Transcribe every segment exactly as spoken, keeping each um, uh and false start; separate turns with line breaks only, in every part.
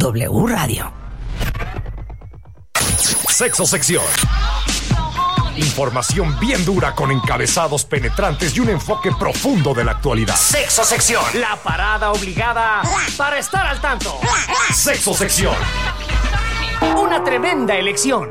W Radio.
Sexo Sección. Información bien dura con encabezados penetrantes y un enfoque profundo de la actualidad.
Sexo Sección.
La parada obligada para estar al tanto.
Sexo Sección.
Una tremenda elección.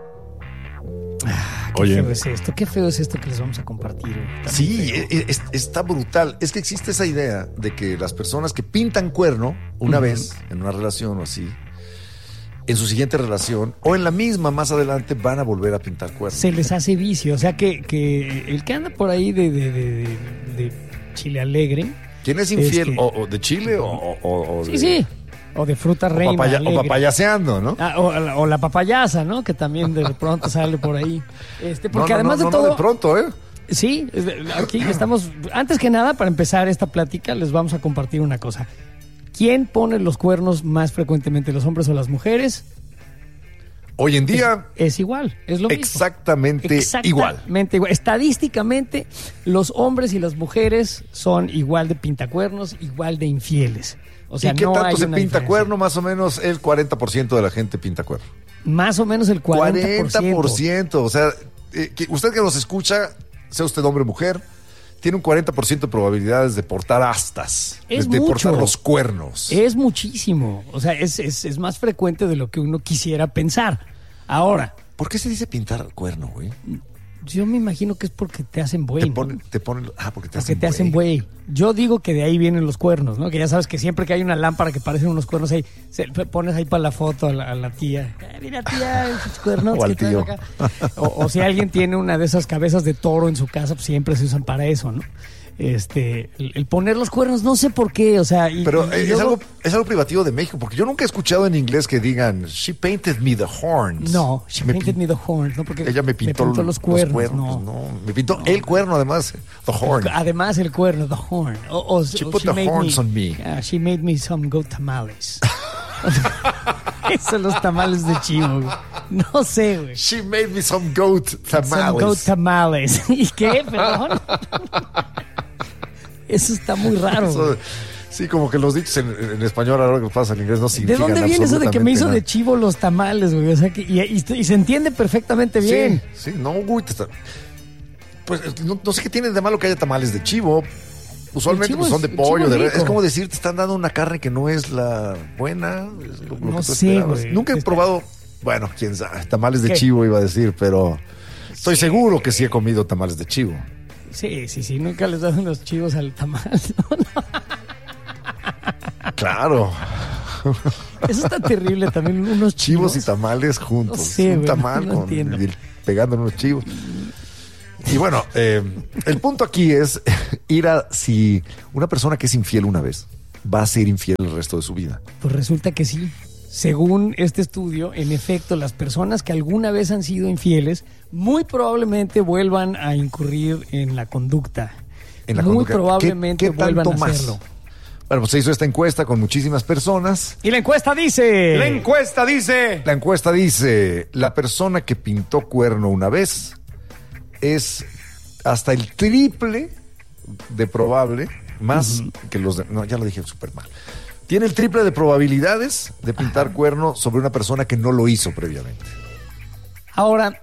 Ah, qué
Oye.
feo es esto, qué feo es esto que les vamos a compartir. Está muy
Sí,
feo.
es- es- está brutal. Es que existe esa idea de que las personas que pintan cuerno una
Ujú.
vez en una relación o así, en su siguiente relación o en la misma más adelante van a volver a pintar cuerno.
Se les hace vicio, o sea que, que el que anda por ahí de, de, de, de- de Chile Alegre.
¿Quién es infiel?
Es que-
o, o de Chile o, o- o- o
Sí,
de,
sí. O de fruta
o,
reina.
papaya- o
alegre.
papayaseando, ¿no?
Ah, o, la- o la papayasa, ¿no? Que también de pronto sale por ahí. Este, porque
no, no,
además
no,
de
no,
todo.
de pronto, ¿eh?
Sí, es de- aquí estamos. Antes que nada, para empezar esta plática, les vamos a compartir una cosa. ¿Quién pone los cuernos más frecuentemente, los hombres o las mujeres?
Hoy en día,
Es igual, es lo mismo.
exactamente, igual.
Exactamente igual. Estadísticamente, los hombres y las mujeres son igual de pintacuernos, igual de infieles. O sea,
¿Y qué
no
tanto
hay
se
una
pinta
diferencia.
cuerno? Más o menos el cuarenta por ciento de la gente pinta cuerno.
Más o menos el cuarenta por ciento.
cuarenta por ciento. O sea, eh, que usted que nos escucha, sea usted hombre o mujer, tiene un cuarenta por ciento de probabilidades de portar astas.
Es
de, de
mucho.
portar los cuernos.
Es muchísimo. O sea, es, es, es más frecuente de lo que uno quisiera pensar. Ahora,
¿Por qué se dice pintar cuerno, güey?
yo me imagino que es porque te hacen buey.
Te
¿no?
ponen, te ponen, ah, porque te
Porque
hacen
te hacen buey. Yo digo que de ahí vienen los cuernos, ¿no? Que ya sabes que siempre que hay una lámpara que parecen unos cuernos ahí, se, pones ahí para la foto a la, a la tía. Eh, mira, tía, esos cuernos
O al
que traes
tío.
acá. O, o si alguien tiene una de esas cabezas de toro en su casa, pues siempre se usan para eso, ¿no? Este, el, el poner los cuernos, no sé por qué, o sea... y-
Pero
y
eh, es,
luego-
algo, es algo privativo de México, porque yo nunca he escuchado en inglés que digan, she painted me the horns.
No, she
Me
painted
pin-
me the horns, ¿no? Porque
Ella me pintó,
los cuernos, no.
no. Me pintó el cuerno, además, the horn.
Además el cuerno, the horn. O, o-
She
o
put the
made
horns on me.
Ah, she made me some goat tamales. Esos son los tamales de chivo, güey. No sé, güey.
She made me some goat
Some goat
tamales.
tamales. ¿Y qué? Perdón. Eso está muy raro,
Eso-
güey.
sí, como que los dichos en, en español, ahora que pasa en inglés, no
¿De
significan
dónde viene eso de que me hizo
absolutamente
de chivo los tamales, güey? O sea, que, y, y- y se entiende perfectamente
nada.
bien.
Sí, sí, no, güey, te está- pues no, no sé qué tiene de malo que haya tamales de chivo. Usualmente
chivo
pues, son de
es- el
pollo,
chivo
de
es
res. Es
rico.
como decir, te están dando una carne que no es la buena. Es lo, lo
No
que tú
sé,
esperabas.
güey.
Nunca he
Está-
probado, bueno, quién sabe, tamales de
¿Qué?
chivo iba a decir, pero estoy seguro que sí he comido tamales de chivo.
Sí, sí, sí. Nunca les dan unos chivos al tamal. ¿no? No.
Claro,
Eso está terrible también. Unos
chivos
chivos,
y tamales juntos.
No sé,
un
güey,
tamal
no
con
entiendo.
y el- pegando en unos chivos. Y bueno, eh, el punto aquí es ir a si una persona que es infiel una vez va a ser infiel el resto de su vida.
Pues resulta que sí. Según este estudio, en efecto, las personas que alguna vez han sido infieles muy probablemente vuelvan a incurrir en la conducta.
En la
muy
conducta.
probablemente
¿Qué- qué
vuelvan
tanto
a
más?
hacerlo.
Bueno, pues se hizo esta encuesta con muchísimas personas.
Y la encuesta dice...
La encuesta dice...
La encuesta dice, la persona que pintó cuerno una vez es hasta el triple de probable, más que los de... No, ya lo dije súper mal. Tiene el triple de probabilidades de pintar cuerno sobre una persona que no lo hizo previamente.
Ahora,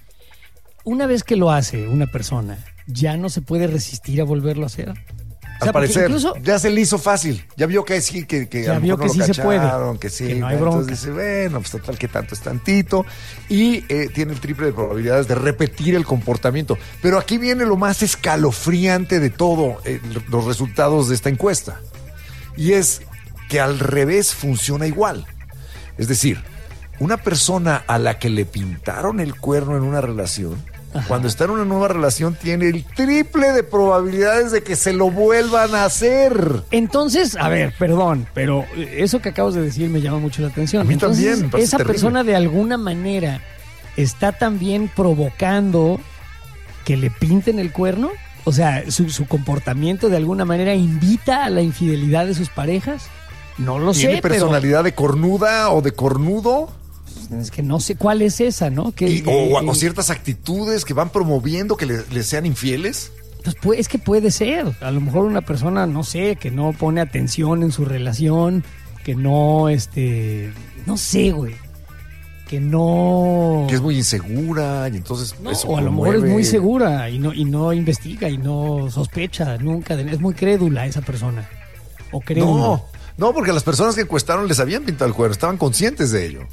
una vez que lo hace una persona, ya no se puede resistir a volverlo a hacer. O sea,
Al
porque
parecer,
incluso
ya se le hizo fácil. Ya vio que sí, que, que
Ya
a lo
vio
mejor
que
no lo
sí se puede,
cacharon, que sí.
que no hay
Entonces
bronca.
dice, bueno, pues total que tanto es tantito. Y eh, tiene el triple de probabilidades de repetir el comportamiento. Pero aquí viene lo más escalofriante de todo, eh, los resultados de esta encuesta. Y es que al revés funciona igual. Es decir, una persona a la que le pintaron el cuerno en una relación,
Ajá.
cuando está en una nueva relación, tiene el triple de probabilidades de que se lo vuelvan a hacer.
entonces, a ver, perdón, pero eso que acabas de decir me llama mucho la atención.
A mí
Entonces,
también, me parece
esa
terrible.
persona de alguna manera está también provocando que le pinten el cuerno. O sea, su, su comportamiento de alguna manera invita a la infidelidad de sus parejas. No lo
¿Tiene
sé, pero
personalidad de cornuda o de cornudo?
es que no sé cuál es esa, ¿no? Que,
Y- o,
eh,
o ciertas actitudes que van promoviendo que le, le sean infieles.
Pues puede- es que puede ser. A lo mejor una persona, no sé, que no pone atención en su relación, que que no, este, no sé, güey, que no...
Que es muy insegura y entonces
No,
eso
o a lo mejor es muy segura y no, y no investiga y no sospecha nunca, de- es muy crédula esa persona. O crédula.
No, no, porque las personas que encuestaron les habían pintado el cuerno, estaban conscientes de ello.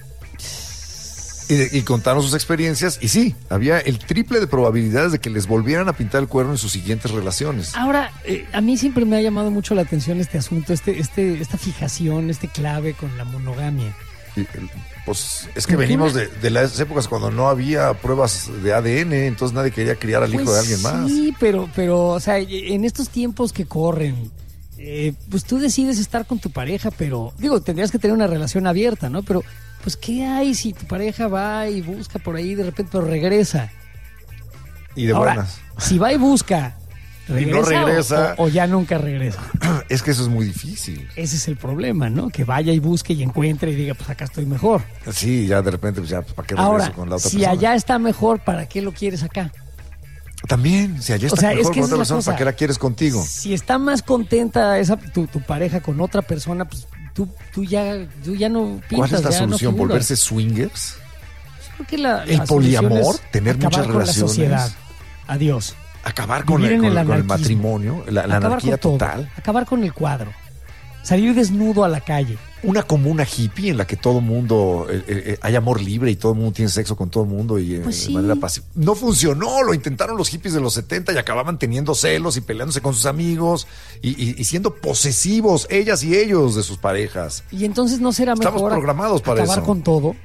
Y, de- y contaron sus experiencias y sí, había el triple de probabilidades de que les volvieran a pintar el cuerno en sus siguientes relaciones.
Ahora, eh, a mí siempre me ha llamado mucho la atención este asunto, este, este, esta fijación, este clave con la monogamia.
Y, el- Pues es que
¿Por qué
venimos
no?
de, de las épocas cuando no había pruebas de A D N, entonces nadie quería criar al hijo
Pues
de alguien más.
Sí, pero, pero, o sea, en estos tiempos que corren, eh, pues tú decides estar con tu pareja, pero, digo, tendrías que tener una relación abierta, ¿no? Pero, pues, ¿qué hay si tu pareja va y busca por ahí de repente, pero regresa?
Y de
Ahora,
buenas.
si va y busca, ¿regresa,
no regresa.
O, o- o ya nunca regresa?
Es que eso es muy difícil.
Ese es el problema, ¿no? Que vaya y busque y encuentre y diga, pues acá estoy mejor.
Sí, ya de repente, pues ya, pues, ¿para qué regreso
Ahora,
con la otra
si
persona?
allá está mejor, ¿para qué lo quieres acá?
También, si allá
O
está
sea, es
mejor
que
con
esa
otra
es la
persona,
cosa.
¿para qué la quieres contigo?
Si está más contenta esa tu, tu pareja con otra persona, pues tú, tú ya tú ya no pintas.
¿Cuál es la
ya no
solución?
figuras.
¿Volverse swingers?
Creo que la-
¿El
la solución
poliamor?
es
¿Tener
acabar
muchas
con
relaciones?
la sociedad. Adiós.
Acabar con,
Vivir
el,
en
con,
el
con el
anarquismo.
matrimonio, la, la
Acabar
anarquía
con todo.
total.
Acabar con el cuadro. Salir desnudo a la calle.
Una comuna hippie en la que todo mundo, eh, eh, hay amor libre y todo el mundo tiene sexo con todo el mundo y eh,
Pues
de
sí.
manera pasiva. No funcionó, lo intentaron los hippies de los setenta y acababan teniendo celos y peleándose con sus amigos y, y- y siendo posesivos, ellas y ellos, de sus parejas.
Y entonces no será
Estamos
mejor
programados para
acabar
eso.
con todo,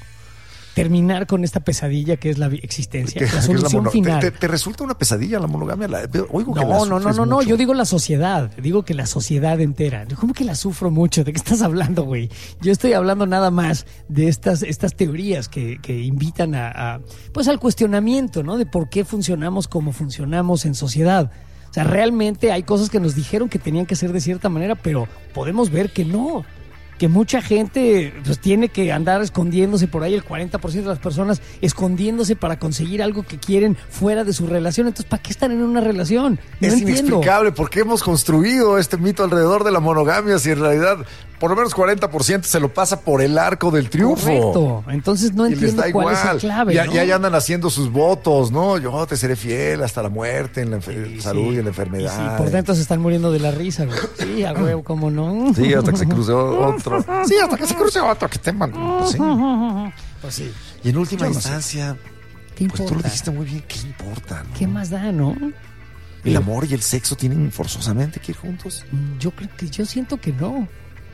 terminar con esta pesadilla que es la vi- existencia,
Que-
la
que es la
solución
mono-
final.
¿Te, te- te resulta una pesadilla la monogamia? La- oigo que la
No, no, no,
sufres
no, no,
mucho.
yo digo la sociedad, digo que la sociedad entera. ¿Cómo que la sufro mucho? ¿De qué estás hablando, güey? Yo estoy hablando nada más de estas, estas teorías que, que invitan a, a, pues al cuestionamiento, ¿no? De por qué funcionamos como funcionamos en sociedad. O sea, realmente hay cosas que nos dijeron que tenían que ser de cierta manera, pero podemos ver que no. Que mucha gente pues tiene que andar escondiéndose por ahí, el cuarenta por ciento de las personas escondiéndose para conseguir algo que quieren fuera de su relación. Entonces, ¿para qué están en una relación? No
Es
entiendo.
inexplicable por qué hemos construido este mito alrededor de la monogamia si en realidad por lo menos cuarenta por ciento se lo pasa por el arco del triunfo.
Correcto. Entonces no
Y les
entiendo
da
cuál
igual.
es el clave.
Y, a-
¿no?
y ahí andan haciendo sus votos, ¿no? Yo te seré fiel hasta la muerte, en la enfer-
Sí,
salud
sí.
y en la enfermedad.
Y sí, por dentro se están muriendo de la risa, güey. Sí, a huevo, cómo no.
Sí, hasta que se cruce otro. Sí, hasta que se cruce otro que esté mal. Pues sí.
Pues sí.
Y en última
Yo no sé.
instancia,
¿Qué
pues tú lo
importa?
dijiste muy bien, ¿qué importa? ¿no?
¿Qué más da, no?
El amor y el sexo tienen forzosamente que ir juntos.
Yo creo que yo siento que no.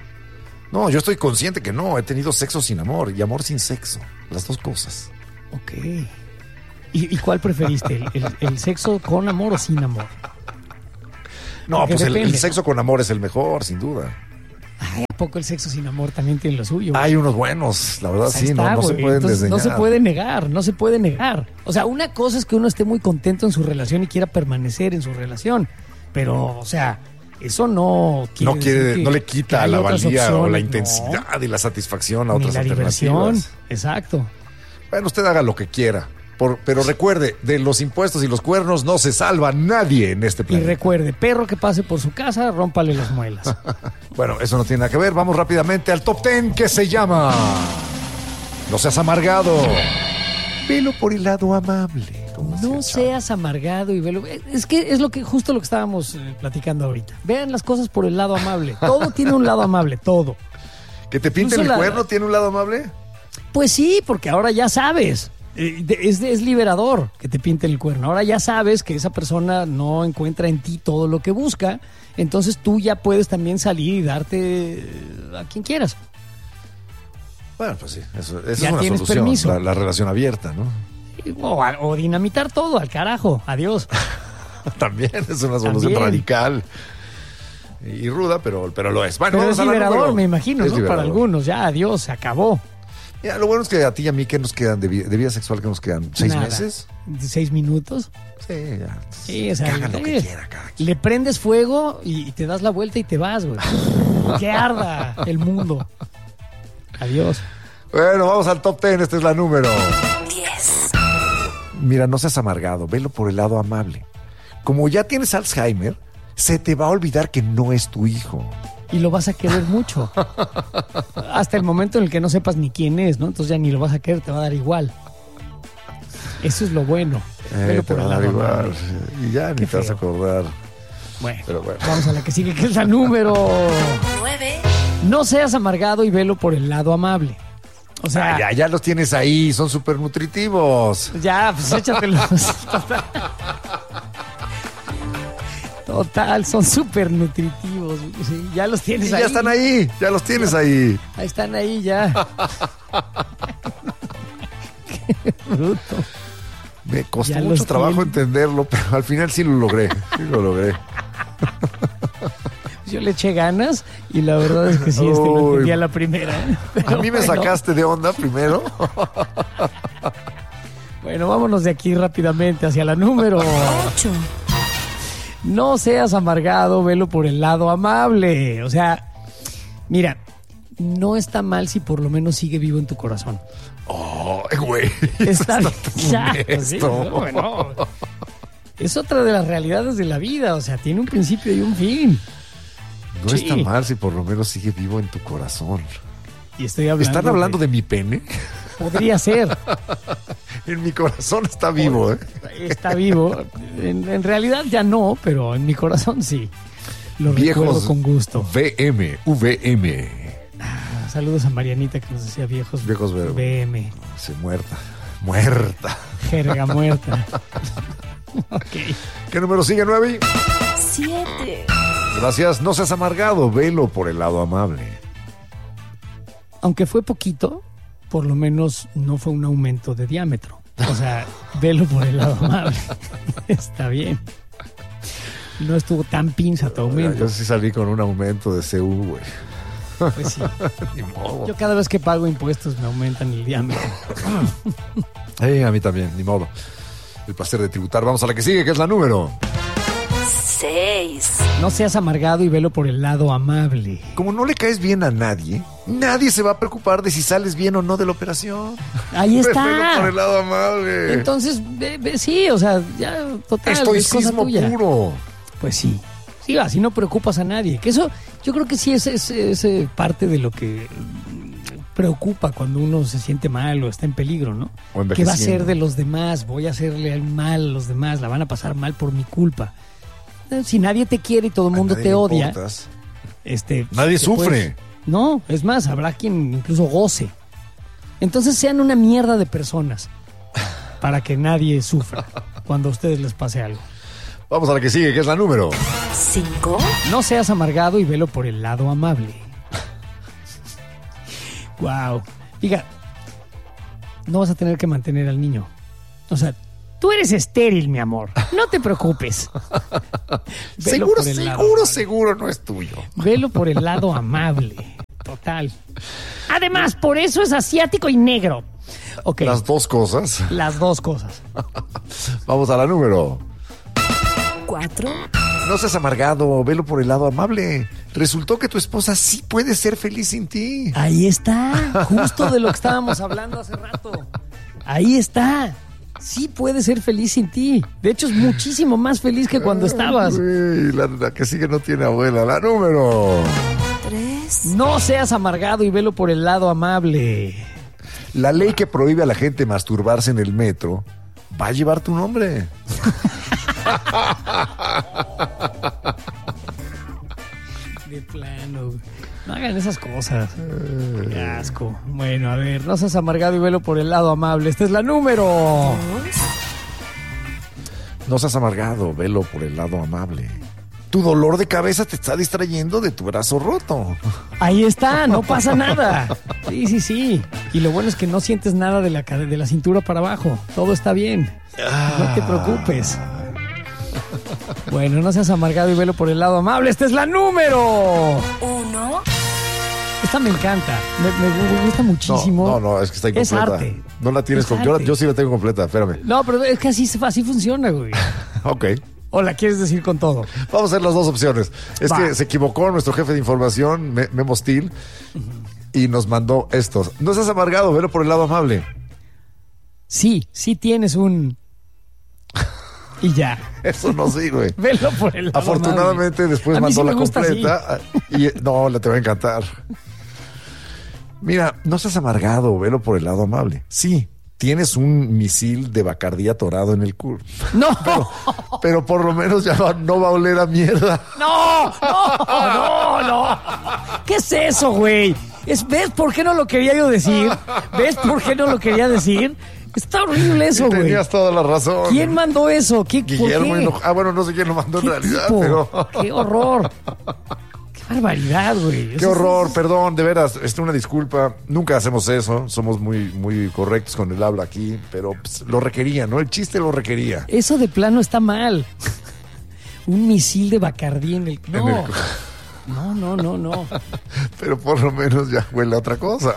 No, yo estoy consciente que no. He tenido sexo sin amor y amor sin sexo. Las dos cosas.
Ok. ¿Y, y cuál preferiste? ¿El, el- el sexo con amor o sin amor?
No,
Porque
pues el,
depende,
el
¿no?
sexo con amor es el mejor, sin duda.
Ay, ¿a poco el sexo sin amor también tiene lo suyo?
Hay unos buenos, la verdad,
Pues ahí
sí, no,
está,
no se
güey.
pueden
Entonces,
desdeñar.
no se puede negar, no se puede negar. O sea, una cosa es que uno esté muy contento en su relación y quiera permanecer en su relación, pero, o sea, eso no quiere
No quiere,
decir que-
no le
que
quita
hay
la
otras
valía o la
opciones,
intensidad y la satisfacción a
no, ni
otras
la diversión.
alternativas.
Exacto.
Bueno, usted haga lo que quiera. Por- pero recuerde, de los impuestos y los cuernos no se salva nadie en este
Y
planeta.
recuerde, perro que pase por su casa, rómpale las muelas.
Bueno, eso no tiene nada que ver. Vamos rápidamente al top ten que se llama No seas amargado. Velo por el lado amable. como
No
decía Chavo.
seas amargado y velo. Es que es lo que justo lo que estábamos eh, platicando ahorita. Vean las cosas por el lado amable. Todo tiene un lado amable, todo.
¿Que te pinten
Incluso
el
la-
cuerno tiene un lado amable?
Pues sí, porque ahora ya sabes. Eh, de- Es, es liberador que te pinten el cuerno. Ahora ya sabes que esa persona no encuentra en ti todo lo que busca. Entonces tú ya puedes también salir y darte eh, a quien quieras.
Bueno, pues sí, eso, esa
Ya
es una
tienes
solución,
permiso.
la, la relación abierta, ¿no?
Y- O, a- o dinamitar todo, al carajo. Adiós.
También es una solución
También.
radical y ruda, pero, pero lo es. Bueno,
Pero
vamos
es
a la
liberador,
número-
me imagino,
es
¿no? Para
liberador.
algunos. Ya, adiós, se acabó.
Mira, lo bueno es que a ti y a mí, ¿qué nos quedan de vida, de vida sexual? ¿Qué nos quedan? ¿Seis
Nada.
meses?
¿Seis minutos?
Sí, ya.
Sí, o sea,
Que hagan lo
eh,
que quiera cada quien.
le prendes fuego y, y te das la vuelta y te vas, güey. Que arda el mundo. Adiós.
Bueno, vamos al top ten. Esta es la número.
diez.
Mira, no seas amargado. Velo por el lado amable. Como ya tienes Alzheimer, se te va a olvidar que no es tu hijo.
y lo vas a querer mucho. Hasta el momento en el que no sepas ni quién es, ¿no? Entonces ya ni lo vas a querer, te va a dar igual. Eso es lo bueno.
Eh, te va a dar igual. Y ya ni
Qué
te vas a
feo.
acordar.
Bueno,
Pero bueno.
vamos a la que sigue, que es la número
nueve.
No seas amargado y velo por el lado amable. O sea,
Ah, ya, ya los tienes ahí, son súper nutritivos.
ya, pues échatelos. Total, Total, son súper nutritivos. Sí, ya los
Y
tienes
ya
ahí.
están ahí, ya los tienes ahí.
Ahí están ahí ya. Qué bruto.
Me costó
Ya
mucho
los
trabajo
tiene.
entenderlo, pero al final sí lo logré. Sí lo logré.
Yo le eché ganas y la verdad es que sí, este lo
Uy.
entendí a la primera. ¿eh?
A
Pero
mí me
bueno.
sacaste de onda primero.
Bueno, vámonos de aquí rápidamente hacia la número.
ocho.
No seas amargado, velo por el lado amable. O sea, mira, no está mal si por lo menos sigue vivo en tu corazón.
Oh, güey.
Está bien. Ya,
honesto.
sí, no, bueno. Es otra de las realidades de la vida. O sea, tiene un principio y un fin.
No
Sí.
está mal si por lo menos sigue vivo en tu corazón.
Y estoy hablando.
¿Están hablando de mi pene?
Podría ser.
En mi corazón está vivo, ¿eh?
Está vivo. En, en realidad ya no, pero en mi corazón sí. Lo
Viejos
recuerdo con gusto.
V M, V M.
Saludos a Marianita que nos decía viejos,
Viejos V M.
V M.
Sí, muerta. Muerta.
Jerga muerta. Ok.
¿Qué número sigue, nueve?
siete.
Gracias. No seas amargado. Velo por el lado amable.
Aunque fue poquito, por lo menos no fue un aumento de diámetro. O sea, velo por el lado amable. Está bien. No estuvo tan pinza tu
Yo
aumento.
sí salí con un aumento de C U, güey.
Pues sí.
Ni modo.
Yo cada vez que pago impuestos me aumentan el diámetro.
Eh, a mí también, ni modo. El placer de tributar. Vamos a la que sigue, que es la número.
seis.
No seas amargado y velo por el lado amable.
Como no le caes bien a nadie, nadie se va a preocupar de si sales bien o no de la operación.
Ahí
Velo
está.
por el lado amable.
Entonces, ve- ve- sí, o sea, ya total, es cosa
Estoicismo
tuya.
puro.
Pues sí. Sí, así no preocupas a nadie. Que eso, yo creo que sí es, es, es, eh, parte de lo que mm, preocupa cuando uno se siente mal o está en peligro, ¿no?
O
¿Qué va a
envejeciendo.
ser de los demás? Voy a hacerle mal a los demás, la van a pasar mal por mi culpa. Eh, Si nadie te quiere y todo el mundo
A nadie
te
le
odia,
importas.
este,
Nadie
te
sufre.
puedes- no, es más, habrá quien incluso goce. Entonces sean una mierda de personas para que nadie sufra cuando a ustedes les pase algo.
Vamos a la que sigue, que es la número.
cinco.
No seas amargado y velo por el lado amable. Wow. Diga, no vas a tener que mantener al niño. O sea, tú eres estéril, mi amor. No te preocupes. Velo
Seguro,
por el lado
seguro,
amable.
seguro no es tuyo.
Velo por el lado amable. Total. Además, por eso es asiático y negro. Ok.
Las dos cosas.
Las dos cosas.
Vamos a la número.
cuatro.
No seas amargado, velo por el lado amable. Resultó que tu esposa sí puede ser feliz sin ti.
Ahí está. Justo de lo que estábamos hablando hace rato. Ahí está. Sí puede ser feliz sin ti. De hecho, es muchísimo más feliz que cuando estabas.
Uy, la, la que sigue no tiene abuela. La número.
tres.
No seas amargado y velo por el lado amable.
La ley que prohíbe a la gente masturbarse en el metro va a llevar tu nombre.
De plano. No hagan esas cosas. Qué asco. Bueno, a ver, no seas amargado y velo por el lado amable. Esta es la número.
dos.
No seas amargado, velo por el lado amable. Tu dolor de cabeza te está distrayendo de tu brazo roto.
Ahí está, no pasa nada. Sí, sí, sí. Y lo bueno es que no sientes nada de la, cade- de la cintura para abajo. Todo está bien. No te preocupes. Bueno, no seas amargado y velo por el lado amable. Esta es la número.
uno.
Esta me encanta. Me, me- me gusta muchísimo.
No, no, no, es que está
Es
incompleta.
arte.
No la tienes
Es
con... yo,
arte.
yo sí la tengo completa, espérame.
No, pero es que así, se- así funciona, güey.
Ok.
¿O la quieres decir con todo?
Vamos a hacer las dos opciones. Es
Va.
que se equivocó nuestro jefe de información, Me- Memo Steel, y nos mandó estos. No seas amargado, velo por el lado amable.
Sí, sí tienes un... Y ya.
Eso no sí, güey.
Velo por el lado
Afortunadamente
amable.
después
A mí
mandó
sí me
la
gusta
completa. Y no, la te va a encantar. Mira, no seas amargado, velo por el lado amable. Sí, tienes un misil de Bacardí atorado en el culo.
No.
Pero, pero por lo menos ya va- no va a oler a mierda.
No, no, no, no. ¿Qué es eso, güey? Es, ¿Ves por qué no lo quería yo decir? ¿Ves por qué no lo quería decir? Está horrible eso,
Y
güey.
tenías toda la razón.
¿Quién mandó eso? ¿Qué,
Guillermo
¿por qué?
Hinojo- Ah, bueno, no sé quién lo mandó en
¿Qué
realidad,
tipo?
pero...
¡Qué horror! ¡Qué barbaridad, güey!
Qué
Eso es-
horror, perdón, de veras, es una disculpa. Nunca hacemos eso, somos muy, muy correctos con el habla aquí, pero pues, lo requería, ¿no? El chiste lo requería.
Eso de plano está mal. Un misil de Bacardí en el... No,
En el-
no, no, no, no.
Pero por lo menos ya huele a otra cosa.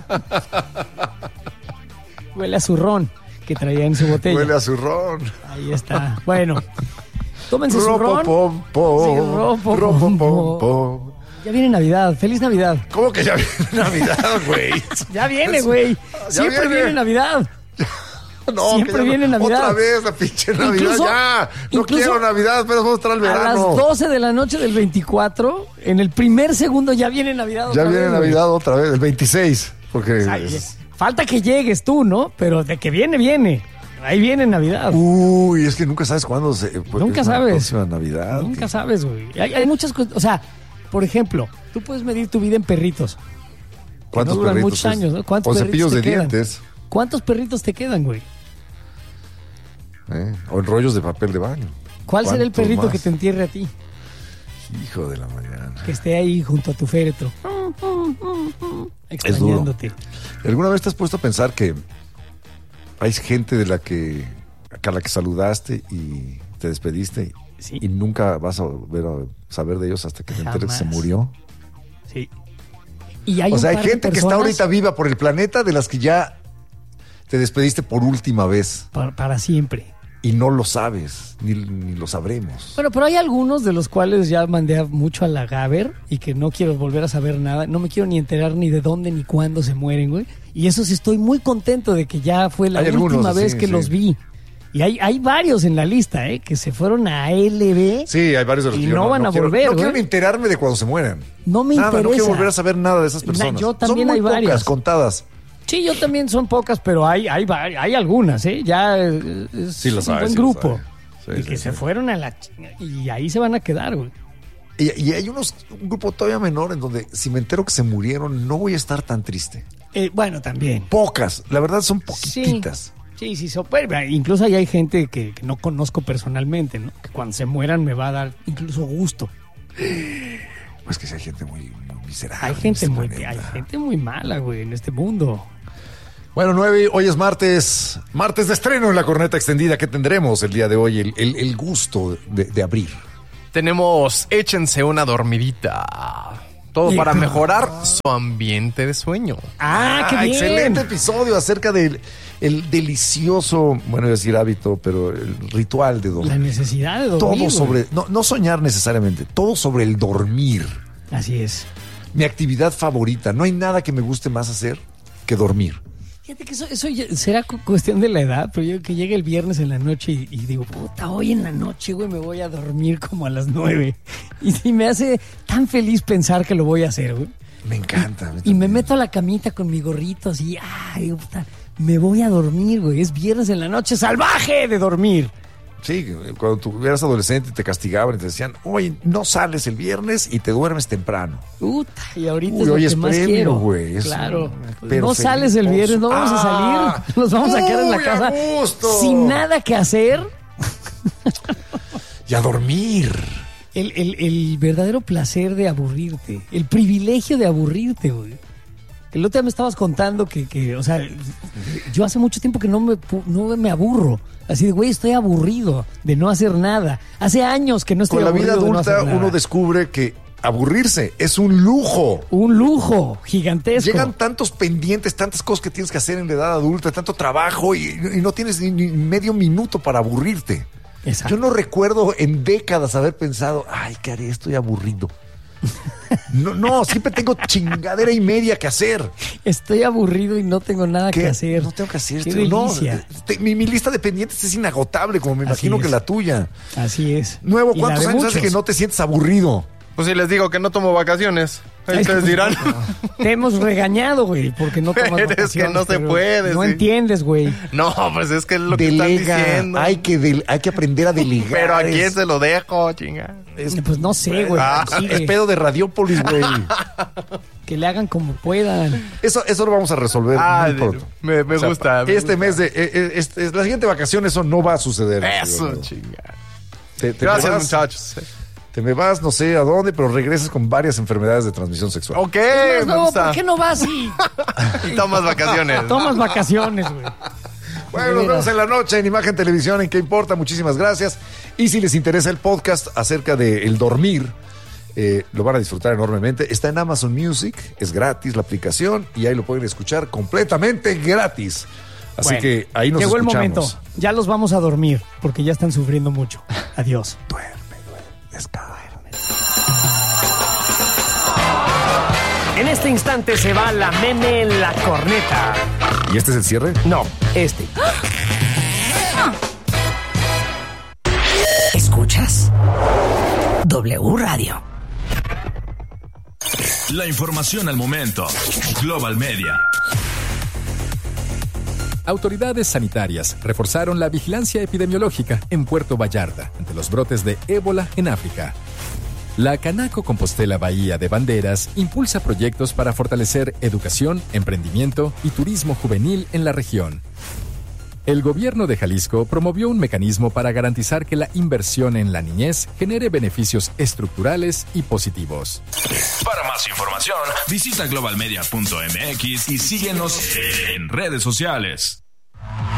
Huele a zurrón que traía en su botella.
Huele a zurrón.
Ahí está. Bueno, tómense su ron.
Ropopompo,
Sí, ropopompo.
ropopompo.
Ya viene Navidad. ¡Feliz Navidad!
¿Cómo que ya viene Navidad, güey?
Ya viene, güey.
Ya
Siempre
viene.
viene Navidad.
No,
Siempre
que ya-
viene Navidad.
Otra vez la pinche Navidad,
Incluso-
ya. No
incluso
quiero Navidad, pero vamos a estar al
A las
verano.
doce de la noche del veinticuatro, en el primer segundo ya viene Navidad.
Ya
otra
viene
vez, güey.
Navidad otra vez, el veintiséis. Porque.
Ay, falta que llegues tú, ¿no? Pero de que viene, viene. Ahí viene Navidad.
Uy, es que nunca sabes cuándo se. pues,
Nunca
es la
sabes.
próxima Navidad.
Nunca sabes, güey. Hay, hay muchas cosas. O sea, por ejemplo, tú puedes medir tu vida en perritos. que
¿Cuántos
no duran
perritos
muchos
es?
años, ¿no? ¿Cuántos
O
perritos
cepillos
te
de
quedan?
dientes.
¿Cuántos perritos te quedan, güey?
¿eh? O en rollos de papel de baño.
¿Cuál será el
¿Cuántos
perrito
más?
que te entierre a ti?
Hijo de la mañana.
Que esté ahí junto a tu féretro. Extrañándote.
¿Alguna vez te has puesto a pensar que hay gente de la que a la que saludaste y te despediste
Sí.
y nunca vas a volver a saber de ellos hasta que te enteres que se
Jamás.
murió?
Sí. Y hay
O
un
sea, hay
par de
gente que está
personas
ahorita viva por el planeta de las que ya te despediste por última vez
para, para siempre.
y no lo sabes, ni, ni lo sabremos.
Bueno, pero hay algunos de los cuales ya mandé a- mucho a la Gaber y que no quiero volver a saber nada. No me quiero ni enterar ni de dónde ni cuándo se mueren, güey. Y eso sí estoy muy contento de que ya fue la
Hay
última
algunos,
vez
sí,
que
sí.
los vi. Y hay, hay varios en la lista, ¿eh? Que se fueron a L B.
Sí, hay varios de los
Y
que yo
no van a
quiero,
volver,
No quiero
güey.
ni enterarme de cuando se mueran.
No me
Nada, no quiero
interesa.
volver a saber nada de esas
Na-
personas.
yo también
Son muy
hay
pocas,
varias.
contadas.
Sí, yo también son pocas, pero hay hay, vari- hay algunas, ¿eh? Ya eh, es
Sí las
un
hay,
buen
sí las
grupo.
hay. Sí,
y
sí,
que
sí.
se fueron a la chinga. Y ahí se van a quedar, güey.
Y, y hay unos, un grupo todavía menor en donde si me entero que se murieron, no voy a estar tan triste.
Eh, bueno, también.
Pocas, la verdad son
Sí.
poquititas.
Sí, sí, so- bueno, incluso ahí hay gente que, que no conozco personalmente, ¿no? Que cuando se mueran me va a dar incluso gusto.
Pues que sí hay gente muy, muy miserable.
Hay
en
gente
este
muy,
planeta.
hay gente muy mala, güey, en este mundo.
Bueno, nueve, hoy es martes, martes de estreno en la corneta extendida que tendremos el día de hoy, el, el- el gusto de, de abrir.
Tenemos Échense una dormidita. Todo para mejorar su ambiente de sueño.
¡Ah, qué bien!
Excelente episodio acerca del el delicioso, bueno, iba a decir hábito, pero el ritual de dormir.
La necesidad de dormir.
Todo
güey.
sobre, no, no soñar necesariamente, todo sobre el dormir.
Así es.
Mi actividad favorita, no hay nada que me guste más hacer que dormir.
Fíjate que eso, eso ya será cu- cuestión de la edad, pero yo que llegue el viernes en la noche y, y digo, puta, hoy en la noche, güey, me voy a dormir como a las nueve. Y, y me hace tan feliz pensar que lo voy a hacer, güey.
Me encanta. a mí
Y me
también.
meto a la camita con mi gorrito así, ay, digo, puta, me voy a dormir, güey. Es viernes en la noche, salvaje de dormir.
Sí, cuando tú eras adolescente te castigaban y te decían, oye, no sales el viernes y te duermes temprano.
Puta, y ahorita
Uy,
es lo
hoy
que
es
más
premio,
quiero.
güey, es
Claro.
un
No
perfecto.
sales el viernes, no vamos a
Ah,
salir. Nos vamos a quedar en la
muy
casa
a gusto.
sin nada que hacer.
Y a dormir.
El, el, el verdadero placer de aburrirte, el privilegio de aburrirte, güey. El otro día me estabas contando que, que, o sea, yo hace mucho tiempo que no me, pu- no me aburro. Así de, güey, estoy aburrido de no hacer nada. Hace años que no estoy
Con la
aburrido
vida
de no
adulta
hacer nada.
uno descubre que aburrirse es un lujo.
Un lujo gigantesco.
Llegan tantos pendientes, tantas cosas que tienes que hacer en la edad adulta, tanto trabajo y, y no tienes ni, ni medio minuto para aburrirte.
Exacto.
Yo no recuerdo en décadas haber pensado, ay, ¿qué haré? Estoy aburrido. No, no, siempre tengo chingadera y media que hacer.
Estoy aburrido y no tengo nada
¿Qué?
que hacer.
No tengo que hacer
Qué
esto. No,
delicia.
te- mi, mi lista de pendientes es inagotable, como me
Así
imagino
es.
que la tuya.
Así es.
Nuevo,
Y la
¿cuántos
de
años hace
muchos.
que no te sientes aburrido?
Pues si les digo que no tomo vacaciones, ahí ustedes dirán.
Te hemos regañado, güey, porque no tomas
Pero es que
vacaciones,
no se
pero
puede,
No
sí.
entiendes, güey.
No, pues es que es lo que están
Delega.
diciendo.
Hay que, del- hay que aprender a delegar.
Pero ¿a quién
Es-
se lo dejo, chinga?
es-
Pues no sé, güey.
Ah,
Sigue.
es pedo de Radiópolis, güey.
Que le hagan como puedan.
Eso, eso lo vamos a resolver
Ah,
muy
de-
pronto.
me, me
O sea,
gusta. me
este
gusta.
mes de. eh, eh, este- la siguiente vacación, eso no va a suceder.
Eso,
Te-
chinga.
te me
Gracias,
vas-
muchachos.
Te me vas, no sé a dónde, pero regresas con varias enfermedades de transmisión sexual.
Ok,
Pues
me
no,
gusta.
¿por qué no vas y
Y tomas vacaciones.
tomas vacaciones, güey?
Bueno, nos vemos en la noche en Imagen Televisión, en qué importa. Muchísimas gracias. Y si les interesa el podcast acerca de el dormir, eh, lo van a disfrutar enormemente. Está en Amazon Music, es gratis la aplicación y ahí lo pueden escuchar completamente gratis. Así
Bueno,
que ahí nos
llegó el
escuchamos.
momento. Ya los vamos a dormir porque ya están sufriendo mucho. Adiós.
Duerme, duerme, descansa.
En este instante se va la meme en la corneta.
¿Y este es el cierre?
No, este.
¿Escuchas? W Radio.
La información al momento. Global Media.
Autoridades sanitarias reforzaron la vigilancia epidemiológica en Puerto Vallarta ante los brotes de ébola en África. La Canaco Compostela Bahía de Banderas impulsa proyectos para fortalecer educación, emprendimiento y turismo juvenil en la región. El gobierno de Jalisco promovió un mecanismo para garantizar que la inversión en la niñez genere beneficios estructurales y positivos.
Para más información, visita globalmedia punto m x y síguenos en redes sociales.